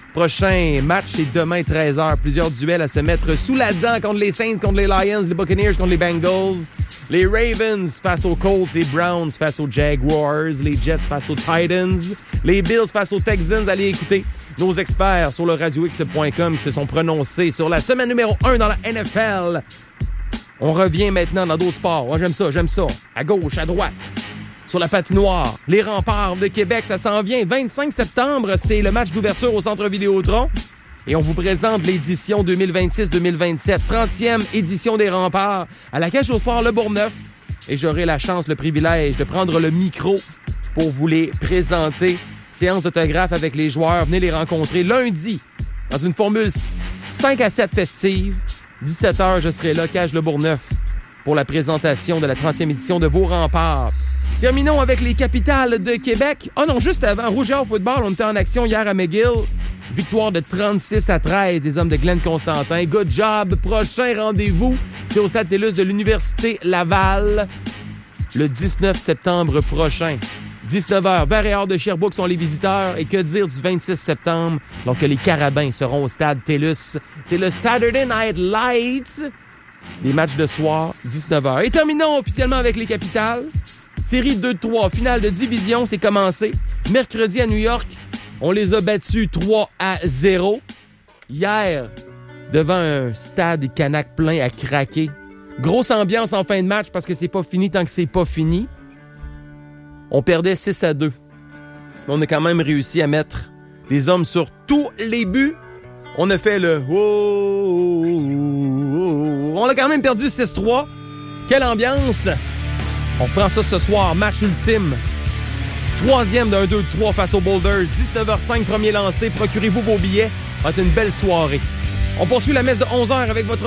Prochain match, c'est demain 13h. Plusieurs duels à se mettre sous la dent contre les Saints, contre les Lions, les Buccaneers contre les Bengals, les Ravens face aux Colts, les Browns face aux Jaguars, les Jets face aux Titans, les Bills face aux Texans. Allez écouter nos experts sur le radiox.com qui se sont prononcés sur la semaine numéro 1 dans la NFL. On revient maintenant dans d'autres sports. Moi, j'aime ça. À gauche, à droite. Sur la patinoire, les Remparts de Québec, ça s'en vient. 25 septembre, c'est le match d'ouverture au Centre Vidéotron. Et on vous présente l'édition 2026-2027, 30e édition des Remparts, à la Cage aux Sports Le Bourgneuf. Et j'aurai la chance, le privilège de prendre le micro pour vous les présenter. Séance d'autographe avec les joueurs. Venez les rencontrer lundi dans une formule 5 à 7 festive. 17h, je serai là, Cage Le Bourgneuf, pour la présentation de la 30e édition de vos Remparts. Terminons avec les capitales de Québec. Oh non, juste avant, Rougeur Football, on était en action hier à McGill. Victoire de 36-13 des hommes de Glenn Constantin. Good job. Prochain rendez-vous, c'est au Stade TELUS de l'Université Laval, le 19 septembre prochain. 19h, Barréard de Sherbrooke sont les visiteurs. Et que dire du 26 septembre, lorsque les Carabins seront au Stade TELUS. C'est le Saturday Night Lights. Des matchs de soir, 19h. Et terminons officiellement avec les capitales. Série 2-3, finale de division, c'est commencé. Mercredi à New York, on les a battus 3-0. Hier, devant un stade Canac plein à craquer. Grosse ambiance en fin de match parce que c'est pas fini tant que c'est pas fini. On perdait 6-2. Mais on a quand même réussi à mettre les hommes sur tous les buts. On a fait le... On a quand même perdu 6-3. Quelle ambiance! On prend ça ce soir, match ultime. 3e d'un 2-3 face aux Boulders. 19h05, premier lancé. Procurez-vous vos billets. Ça va être une belle soirée. On poursuit la messe de 11h avec votre